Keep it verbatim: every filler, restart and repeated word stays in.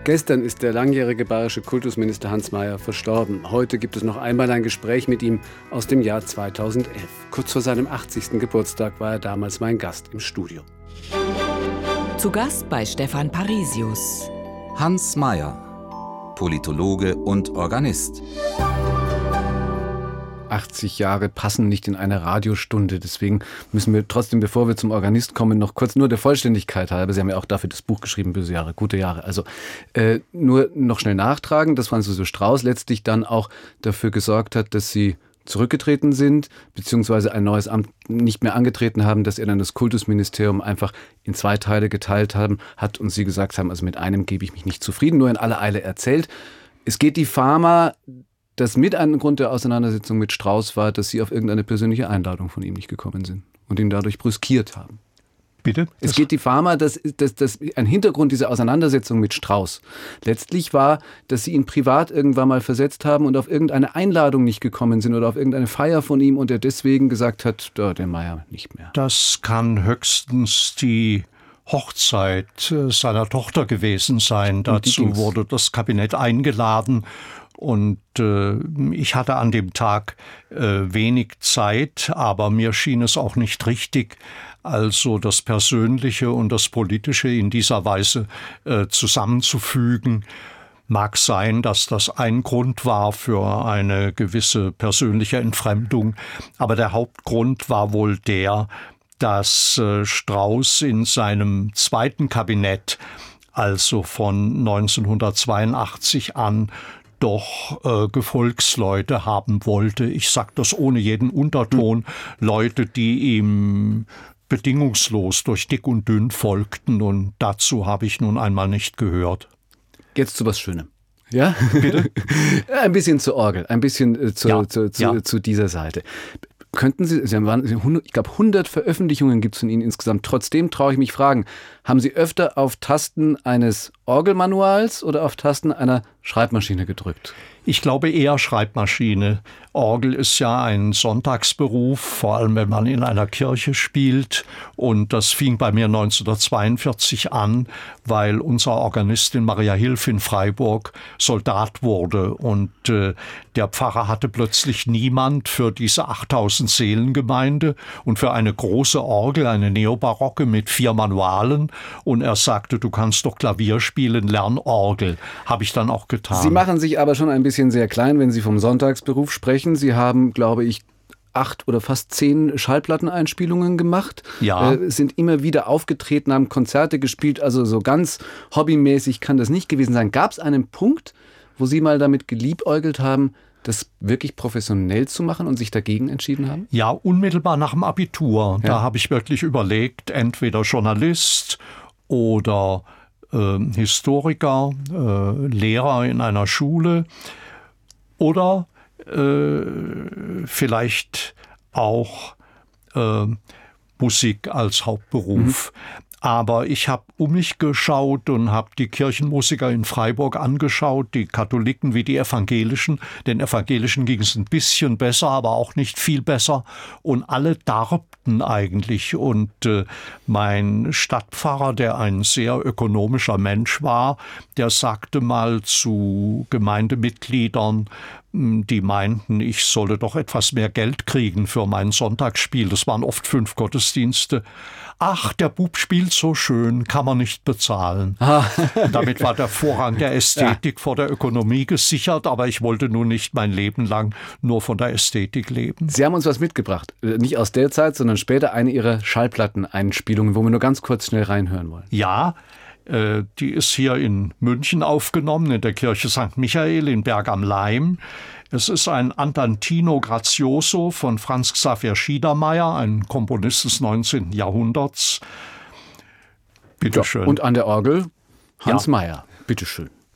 Gestern ist der langjährige bayerische Kultusminister Hans Mayer verstorben. Heute gibt es noch einmal ein Gespräch mit ihm aus dem Jahr zweitausendelf. Kurz vor seinem achtzigsten Geburtstag war er damals mein Gast im Studio. Zu Gast bei Stefan Parisius. Hans Mayer, Politologe und Organist. achtzig Jahre passen nicht in eine Radiostunde. Deswegen müssen wir trotzdem, bevor wir zum Organist kommen, noch kurz nur der Vollständigkeit halber. Sie haben ja auch dafür das Buch geschrieben, Böse Jahre, gute Jahre. Also äh, nur noch schnell nachtragen, dass Franz Josef Strauß letztlich dann auch dafür gesorgt hat, dass Sie zurückgetreten sind, beziehungsweise ein neues Amt nicht mehr angetreten haben, dass er dann das Kultusministerium einfach in zwei Teile geteilt haben, hat und Sie gesagt haben, also mit einem gebe ich mich nicht zufrieden, nur in aller Eile erzählt. Es geht die Pharma, dass mit einem Grund der Auseinandersetzung mit Strauß war, dass Sie auf irgendeine persönliche Einladung von ihm nicht gekommen sind und ihn dadurch brüskiert haben. Bitte? Es geht die Pharma, dass, dass, dass ein Hintergrund dieser Auseinandersetzung mit Strauß letztlich war, dass Sie ihn privat irgendwann mal versetzt haben und auf irgendeine Einladung nicht gekommen sind oder auf irgendeine Feier von ihm und er deswegen gesagt hat, der Mayer nicht mehr. Das kann höchstens die Hochzeit seiner Tochter gewesen sein. Dazu wurde das Kabinett eingeladen. Und äh, ich hatte an dem Tag äh, wenig Zeit, aber mir schien es auch nicht richtig, also das Persönliche und das Politische in dieser Weise äh, zusammenzufügen. Mag sein, dass das ein Grund war für eine gewisse persönliche Entfremdung, aber der Hauptgrund war wohl der, dass äh, Strauß in seinem zweiten Kabinett, also von neunzehnhundertzweiundachtzig an, doch äh, Gefolgsleute haben wollte. Ich sage das ohne jeden Unterton. Leute, die ihm bedingungslos durch dick und dünn folgten. Und dazu habe ich nun einmal nicht gehört. Jetzt zu was Schönem. Ja? Bitte? Ein bisschen zur Orgel, ein bisschen äh, zu, ja, zu, zu, ja. zu dieser Seite. Könnten Sie, Sie haben, ich glaube, hundert Veröffentlichungen gibt es von Ihnen insgesamt. Trotzdem traue ich mich fragen, haben Sie öfter auf Tasten eines Orgelmanuals oder auf Tasten einer Schreibmaschine gedrückt? Ich glaube eher Schreibmaschine. Orgel ist ja ein Sonntagsberuf, vor allem wenn man in einer Kirche spielt. Und das fing bei mir neunzehnhundertzweiundvierzig an, weil unser Organistin Maria Hilf in Freiburg Soldat wurde. Und äh, der Pfarrer hatte plötzlich niemand für diese achttausend Seelengemeinde und für eine große Orgel, eine Neobarocke mit vier Manualen. Und er sagte, du kannst doch Klavier spielen, lern Orgel. Habe ich dann auch getan. Sie machen sich aber schon ein bisschen sehr klein, wenn Sie vom Sonntagsberuf sprechen. Sie haben, glaube ich, acht oder fast zehn Schallplatteneinspielungen gemacht. Ja. Äh, sind immer wieder aufgetreten, haben Konzerte gespielt. Also so ganz hobbymäßig kann das nicht gewesen sein. Gab es einen Punkt, wo Sie mal damit geliebäugelt haben, das wirklich professionell zu machen und sich dagegen entschieden haben? Ja, unmittelbar nach dem Abitur. Ja. Da habe ich wirklich überlegt, entweder Journalist oder äh, Historiker, äh, Lehrer in einer Schule oder äh, vielleicht auch äh, Musik als Hauptberuf. Mhm. Aber ich habe um mich geschaut und habe die Kirchenmusiker in Freiburg angeschaut, die Katholiken wie die Evangelischen. Den Evangelischen ging es ein bisschen besser, aber auch nicht viel besser. Und alle darbten eigentlich. Und äh, mein Stadtpfarrer, der ein sehr ökonomischer Mensch war, der sagte mal zu Gemeindemitgliedern, die meinten, ich solle doch etwas mehr Geld kriegen für mein Sonntagsspiel. Das waren oft fünf Gottesdienste. Ach, der Bub spielt so schön, kann man nicht bezahlen. Ah. Damit war der Vorrang der Ästhetik ja. vor der Ökonomie gesichert, aber ich wollte nun nicht mein Leben lang nur von der Ästhetik leben. Sie haben uns was mitgebracht. Nicht aus der Zeit, sondern später eine Ihrer Schallplatteneinspielungen, wo wir nur ganz kurz schnell reinhören wollen. Ja, äh, die ist hier in München aufgenommen, in der Kirche Sankt Michael in Berg am Laim. Es ist ein Andantino Grazioso von Franz Xaver Schiedermeier, ein Komponist des neunzehnten Jahrhunderts. Bitte schön. Ja, und an der Orgel Hans ja. Mayer. Bitte schön.